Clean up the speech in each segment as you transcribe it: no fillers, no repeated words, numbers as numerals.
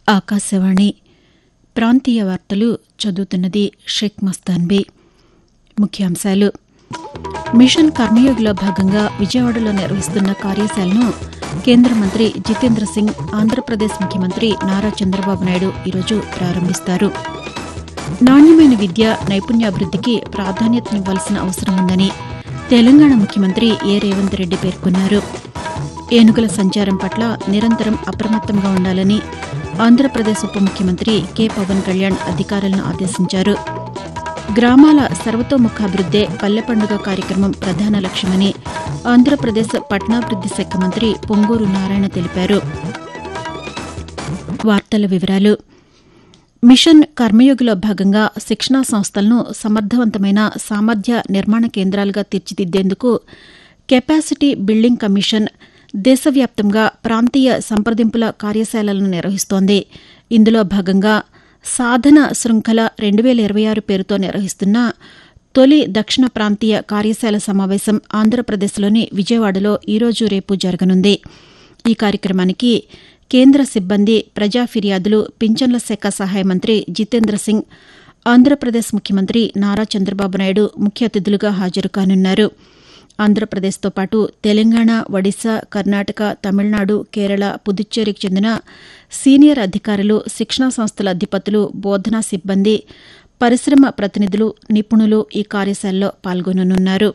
ఆకాశవాణి ప్రాంతీయ వార్తలు చదువుతున్నది షేక్ మస్తాన్బీ. ముఖ్యాంశాలు. మిషన్ కర్మయోగిలో భాగంగా విజయవాడలో నిర్వహిస్తున్న కార్యశాలను కేంద్ర మంత్రి జితేంద్ర సింగ్, ఆంధ్రప్రదేశ్ ముఖ్యమంత్రి నారా చంద్రబాబు నాయుడు ఈరోజు ప్రారంభిస్తారు. నాణ్యమైన విద్య, నైపుణ్యాభివృద్దికి ప్రాధాన్యతనివ్వాల్సిన అవసరం ఉందని తెలంగాణ ముఖ్యమంత్రి ఏ రేవంత్ రెడ్డి పేర్కొన్నారు. ఏనుగుల సంచారం పట్ల నిరంతరం అప్రమత్తంగా ఉండాలని ఆంధ్రప్రదేశ్ ఉప ముఖ్యమంత్రి కె పవన్ కళ్యాణ్ అధికారులను ఆదేశించారు. గ్రామాల సర్వతోముఖాభివృద్దే పల్లె పండుగ కార్యక్రమం ప్రధాన లక్ష్యమని ఆంధ్రప్రదేశ్ పట్టణాభివృద్ది శాఖ మంత్రి పొంగూరు నారాయణ తెలిపారు. వార్తల వివరాలు. మిషన్ కర్మయోగిలో భాగంగా శిక్షణా సంస్థలను సమర్థవంతమైన సామర్థ్య నిర్మాణ కేంద్రాలుగా తీర్చిదిద్దేందుకు కెపాసిటీ బిల్డింగ్ కమిషన్ దేశవ్యాప్తంగా ప్రాంతీయ సంప్రదింపుల కార్యశాలలను నిర్వహిస్తోంది. ఇందులో భాగంగా సాధన శృంఖల 2026 పేరుతో నిర్వహిస్తున్న తొలి దక్షిణ ప్రాంతీయ కార్యశాల సమావేశం ఆంధ్రప్రదేశ్లోని విజయవాడలో ఈరోజు రేపు జరగనుంది. ఈ కార్యక్రమానికి కేంద్ర సిబ్బంది, ప్రజా ఫిర్యాదులు, పింఛన్ల శాఖ సహాయ మంత్రి జితేంద్ర సింగ్, ఆంధ్రప్రదేశ్ ముఖ్యమంత్రి నారా చంద్రబాబు నాయుడు ముఖ్య అతిథులుగా హాజరు కానున్నారు. ఆంధ్రప్రదేశ్తో పాటు తెలంగాణ, ఒడిశా, కర్ణాటక, తమిళనాడు, కేరళ, పుదుచ్చేరికి చెందిన సీనియర్ అధికారులు, శిక్షణా సంస్థల అధిపతులు, బోధనా సిబ్బంది, పరిశ్రమ ప్రతినిధులు, నిపుణులు ఈ కార్యశాలలో పాల్గొననున్నారు.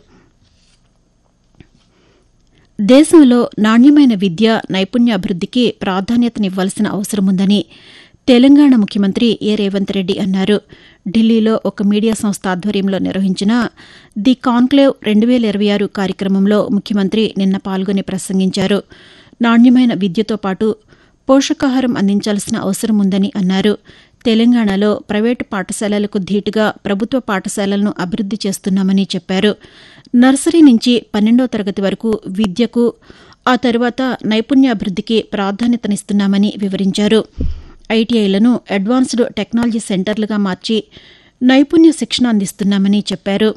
దేశంలో నాణ్యమైన విద్య, నైపుణ్యాభివృద్దికి ప్రాధాన్యతనివ్వాల్సిన అవసరముందని తెలంగాణ ముఖ్యమంత్రి ఏ రేవంత్ రెడ్డి అన్నారు. ఢిల్లీలో ఒక మీడియా సంస్థ ఆధ్వర్యంలో నిర్వహించిన ది కాన్క్లేవ్ 2026 కార్యక్రమంలో ముఖ్యమంత్రి నిన్న పాల్గొని ప్రసంగించారు. నాణ్యమైన విద్యతో పాటు పోషకాహారం అందించాల్సిన అవసరం ఉందని అన్నారు. తెలంగాణలో ప్రైవేటు పాఠశాలలకు ధీటుగా ప్రభుత్వ పాఠశాలలను అభివృద్ది చేస్తున్నామని చెప్పారు. నర్సరీ నుంచి 12వ తరగతి వరకు విద్యకు, ఆ తరువాత నైపుణ్యాభివృద్దికి ప్రాధాన్యతనిస్తున్నామని వివరించారు. ఐటీఐలను అడ్వాన్స్డ్ టెక్నాలజీ సెంటర్లుగా మార్చి నైపుణ్య శిక్షణ అందిస్తున్నామని చెప్పారు.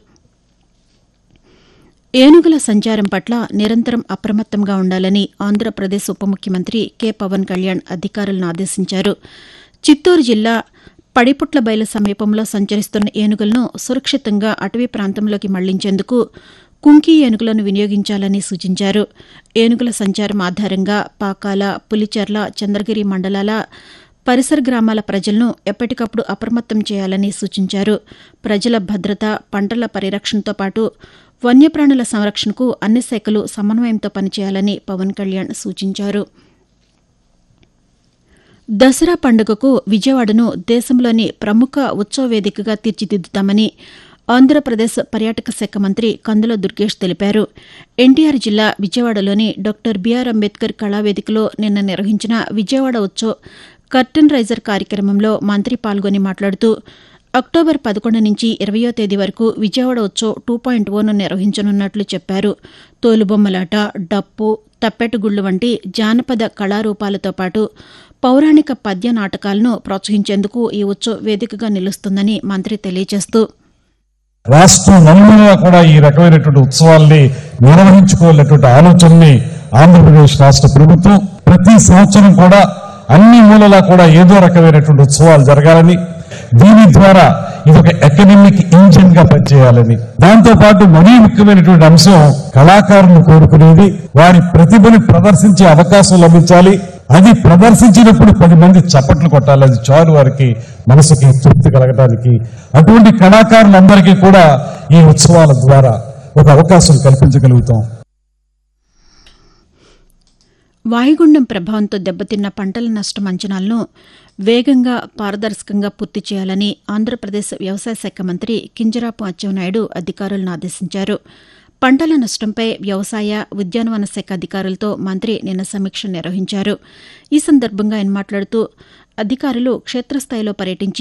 ఏనుగుల సంచారం పట్ల నిరంతరం అప్రమత్తంగా ఉండాలని ఆంధ్రప్రదేశ్ ఉప ముఖ్యమంత్రి కె పవన్ కళ్యాణ్ అధికారులను ఆదేశించారు. చిత్తూరు జిల్లా పడిపుట్లబయలు సమీపంలో సంచరిస్తున్న ఏనుగులను సురక్షితంగా అటవీ ప్రాంతంలోకి మళ్లించేందుకు కుంకి ఏనుగులను వినియోగించాలని సూచించారు. ఏనుగుల సంచారం ఆధారంగా పాకాల, పులిచెర్ల, చంద్రగిరి మండలాల పరిసర గ్రామాల ప్రజలను ఎప్పటికప్పుడు అప్రమత్తం చేయాలని సూచించారు. ప్రజల భద్రత, పంటల పరిరక్షణతో పాటు వన్యప్రాణుల సంరక్షణకు అన్ని శాఖలు సమన్వయంతో పనిచేయాలని పవన్ కళ్యాణ్ సూచించారు. దసరా పండుగకు విజయవాడను దేశంలోని ప్రముఖ ఉత్సవ వేదికగా తీర్చిదిద్దుతామని ఆంధ్రప్రదేశ్ పర్యాటక శాఖ మంత్రి కందుల దుర్గేష్ తెలిపారు. ఎన్టీఆర్ జిల్లా విజయవాడలోని డాక్టర్ బీఆర్ అంబేద్కర్ కళావేదికలో నిన్న నిర్వహించిన విజయవాడ ఉత్సవ్ కర్టెన్ రైజర్ కార్యక్రమంలో మంత్రి పాల్గొని మాట్లాడుతూ అక్టోబర్ 11 నుంచి 20వ తేదీ వరకు విజయవాడ ఉత్సవ్ 2.0ను నిర్వహించనున్నట్లు చెప్పారు. తోలుబొమ్మలాట, డప్పు, తప్పెటగుళ్లు వంటి జానపద కళారూపాలతో పాటు పౌరాణిక పద్య నాటకాలను ప్రోత్సహించేందుకు ఈ ఉత్సవ్ వేదికగా నిలుస్తుందని మంత్రి తెలియజేస్తూ, రాష్ట్రం నలుమూలలా కూడా ఈ రకమైనటువంటి ఉత్సవాల్ని నిర్వహించుకోవాలనేటువంటి ఆలోచనని ఆంధ్రప్రదేశ్ రాష్ట్ర ప్రభుత్వం ప్రతి సంవత్సరం కూడా అన్ని మూలలా కూడా ఏదో రకమైనటువంటి ఉత్సవాలు జరగాలని, దీని ద్వారా ఇది ఒక ఎకనామిక్ ఇంజిన్ గా పనిచేయాలని, దాంతో పాటు మరీ ముఖ్యమైనటువంటి అంశం కళాకారులను కోరుకునేది వారి ప్రతిభను ప్రదర్శించే అవకాశం లభించాలి. అది ప్రదర్శించినప్పుడు 10 మంది చప్పట్లు కొట్టాలి. అది చాలు వారికి మనసుకి తృప్తి కలగడానికి. అటువంటి కళాకారులందరికీ కూడా ఈ ఉత్సవాల ద్వారా ఒక అవకాశం కల్పించగలుగుతాం. వాయుగుండం ప్రభావంతో దెబ్బతిన్న పంటల నష్టం అంచనాలను వేగంగా, పారదర్శకంగా పూర్తి చేయాలని ఆంధ్రప్రదేశ్ వ్యవసాయ శాఖ మంత్రి కింజరాపు అచ్చెన్నాయుడు అధికారులను ఆదేశించారు. పంటల నష్టంపై వ్యవసాయ, ఉద్యానవన శాఖ అధికారులతో మంత్రి నిన్న సమీక్ష నిర్వహించారు. ఈ సందర్భంగా ఆయన మాట్లాడుతూ అధికారులు క్షేత్రస్థాయిలో పర్యటించి